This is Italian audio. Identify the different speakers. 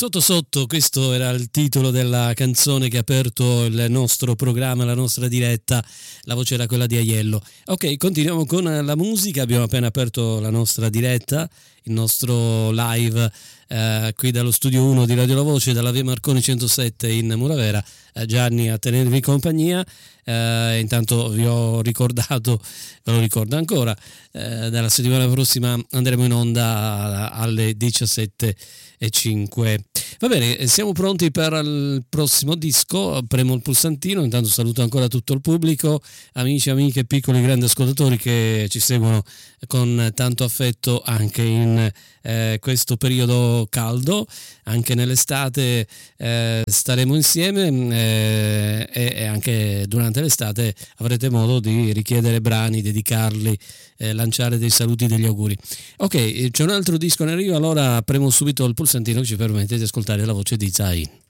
Speaker 1: Sotto sotto, questo era il titolo della canzone che ha aperto il nostro programma, la nostra diretta. La voce era quella di Aiello. Ok, continuiamo con la musica. Abbiamo appena aperto la nostra diretta, il nostro live qui dallo studio 1 di Radio La Voce, dalla via Marconi 107 in Muravera. Gianni a tenervi compagnia. Intanto vi ho ricordato, ve lo ricordo ancora, dalla settimana prossima andremo in onda alle 17:05. Va bene, siamo pronti per il prossimo disco. Premo il pulsantino. Intanto saluto ancora tutto il pubblico, amici, amiche, piccoli e grandi ascoltatori che ci seguono con tanto affetto anche in questo periodo caldo. Anche nell'estate staremo insieme e anche durante l'estate avrete modo di richiedere brani, dedicarli, lanciare dei saluti, degli auguri. Ok, c'è un altro disco in arrivo, allora premo subito il pulsantino che ci permette di ascoltare la voce di Zayn.